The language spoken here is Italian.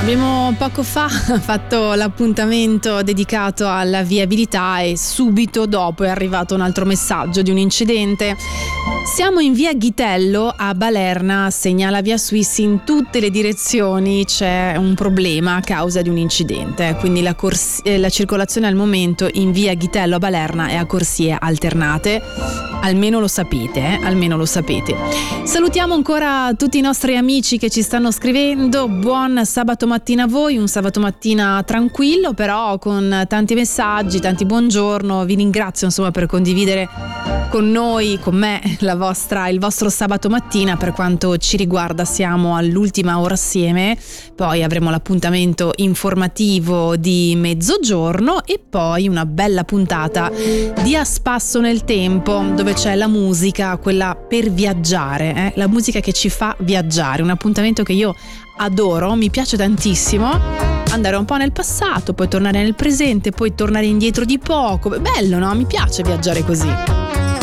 Abbiamo poco fa fatto l'appuntamento dedicato alla viabilità e subito dopo è arrivato un altro messaggio di un incidente. Siamo in via Ghitello a Balerna, segnala via Swiss in tutte le direzioni, c'è un problema a causa di un incidente, quindi la circolazione al momento in via Ghitello a Balerna è a corsie alternate. Almeno lo sapete, almeno lo sapete. Salutiamo ancora tutti i nostri amici che ci stanno scrivendo. Buon sabato mattina a voi, un sabato mattina tranquillo, però con tanti messaggi, tanti buongiorno. Vi ringrazio insomma per condividere con noi, con me, il vostro sabato mattina. Per quanto ci riguarda siamo all'ultima ora assieme, poi avremo l'appuntamento informativo di mezzogiorno e poi una bella puntata di A Spasso nel Tempo, dove c'è la musica, quella per viaggiare, la musica che ci fa viaggiare, un appuntamento che io adoro, mi piace tantissimo, andare un po' nel passato, poi tornare nel presente, poi tornare indietro di poco, bello, no? Mi piace viaggiare così.